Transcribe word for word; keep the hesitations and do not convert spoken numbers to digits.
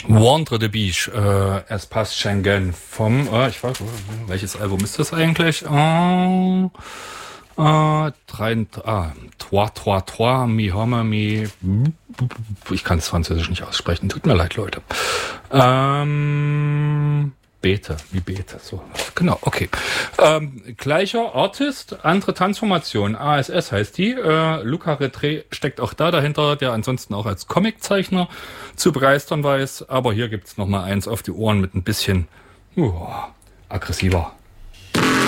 Ventre de Biche, äh, Espace Schengen vom, äh, ich weiß, welches Album ist das eigentlich? Äh, äh, drei, ah, Trois, Trois, Trois, Mi Homme, Mi, ich kann es französisch nicht aussprechen, tut mir leid, Leute. Ähm, Bete, wie Bete, so, genau, okay. Ähm, gleicher Artist, andere Tanzformation, A S S heißt die. Äh, Luca Retré steckt auch da dahinter, der ansonsten auch als Comiczeichner zu begeistern weiß. Aber hier gibt's noch mal eins auf die Ohren mit ein bisschen uh, aggressiver